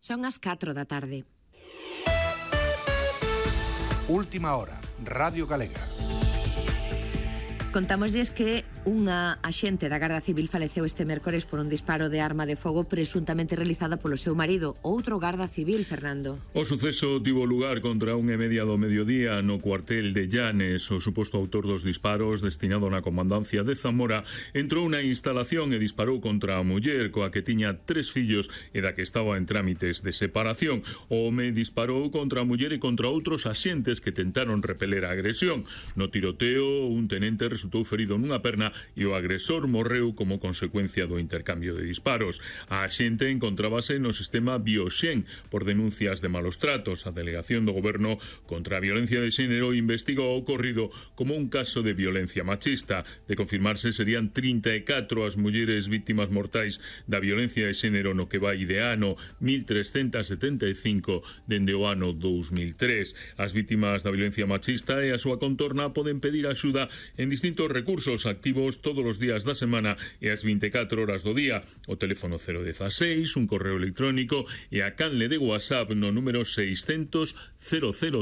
Son as 4 da tarde. Última hora, Radio Galega. Contámoslles que unha axente da Garda Civil faleceu este mércores por un disparo de arma de fogo presuntamente realizada polo seu marido, outro Garda Civil, Fernando. O suceso tivo lugar contra 1:30 do mediodía no cuartel de Llanes. O suposto autor dos disparos, destinado na comandancia de Zamora, entrou na instalación e disparou contra a muller coa que tiña 3 fillos e da que estaba en trámites de separación. O home disparou contra a muller e contra outros axentes que tentaron repeler a agresión. No tiroteo, un tenente resultou ferido nunha perna e o agresor morreu como consecuencia do intercambio de disparos. A axente encontrábase no sistema Bioxen por denuncias de malos tratos. A Delegación do Goberno contra a Violencia de Xénero investiga o ocorrido como un caso de violencia machista. De confirmarse, serían 34 as mulleres víctimas mortais da violencia de xénero no que vai de ano, 1.375 dende o ano 2003. As víctimas da violencia machista e a súa contorna poden pedir axuda en distintos recursos activos todos os días da semana e as 24 horas do día. O teléfono 016, un correo electrónico e a canle de WhatsApp no número 600 000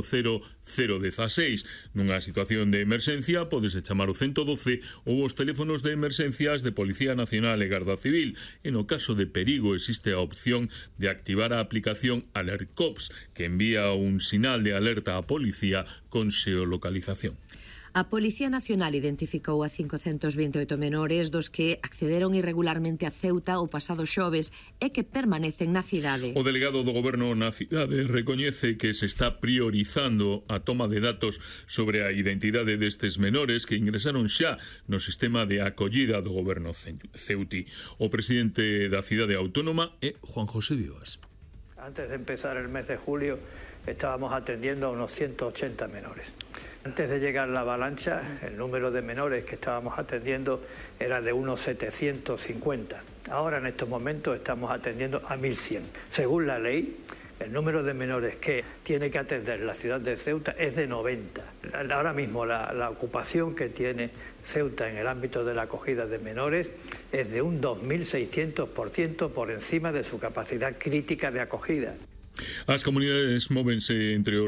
016. Nunha situación de emerxencia podes chamar o 112 ou os teléfonos de emerxencias de Policía Nacional e Garda Civil. E no caso de perigo existe a opción de activar a aplicación AlertCops, que envía un sinal de alerta á policía con xeolocalización. A Policía Nacional identificou a 528 menores dos que accederon irregularmente a Ceuta o pasado xoves e que permanecen na cidade. O delegado do Goberno na cidade recoñece que se está priorizando a toma de datos sobre a identidade destes menores que ingresaron xa no sistema de acollida do Goberno ceutí. O presidente da cidade autónoma é Juan José Vivas. Antes de empezar el mes de julio estábamos atendiendo a unos 180 menores. Antes de llegar la avalancha, el número de menores que estábamos atendiendo era de unos 750. Ahora, en estos momentos, estamos atendiendo a 1.100. Según la ley, el número de menores que tiene que atender la ciudad de Ceuta es de 90. Ahora mismo la ocupación que tiene Ceuta en el ámbito de la acogida de menores es de un 2.600% por encima de su capacidad crítica de acogida. As comunidades móvense entre